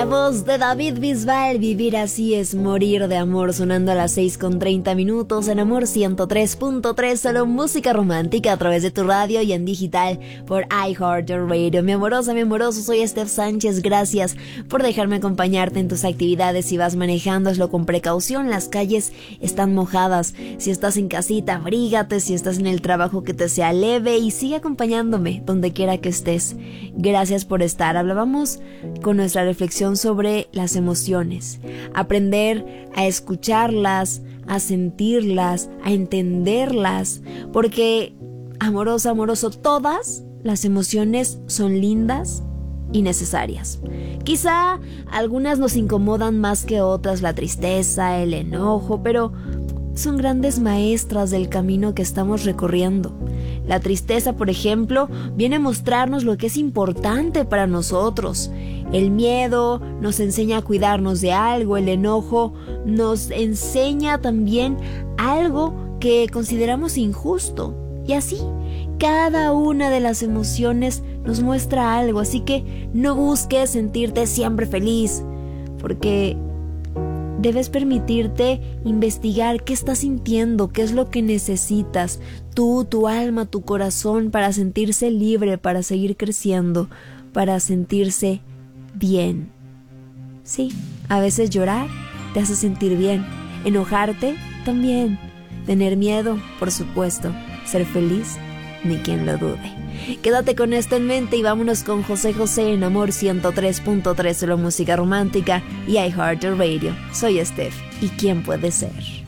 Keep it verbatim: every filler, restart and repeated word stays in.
La voz de David Bisbal, Vivir así es morir de amor, sonando a las seis con treinta minutos en Amor ciento tres punto tres, solo música romántica a través de tu radio y en digital por iHeartRadio. Mi amorosa, mi amoroso, soy Steph Sánchez, gracias por dejarme acompañarte en tus actividades. Si vas manejando, hazlo con precaución, las calles están mojadas. Si estás en casita, abrígate. Si estás en el trabajo, que te sea leve y sigue acompañándome donde quiera que estés. Gracias por estar. Hablábamos con nuestra reflexión sobre las emociones, aprender a escucharlas, a sentirlas, a entenderlas, porque, amorosa, amoroso, todas las emociones son lindas y necesarias. Quizá algunas nos incomodan más que otras, la tristeza, el enojo, pero son grandes maestras del camino que estamos recorriendo. La tristeza, por ejemplo, viene a mostrarnos lo que es importante para nosotros. El miedo nos enseña a cuidarnos de algo, el enojo nos enseña también algo que consideramos injusto. Y así, cada una de las emociones nos muestra algo, así que no busques sentirte siempre feliz, porque debes permitirte investigar qué estás sintiendo, qué es lo que necesitas, tú, tu alma, tu corazón, para sentirse libre, para seguir creciendo, para sentirse bien. Sí, a veces llorar te hace sentir bien, enojarte también, tener miedo, por supuesto, ser feliz, ni quien lo dude. Quédate con esto en mente y vámonos con José José en Amor ciento tres punto tres, solo música romántica y iHeartRadio. Soy Steph, ¿y quién puede ser?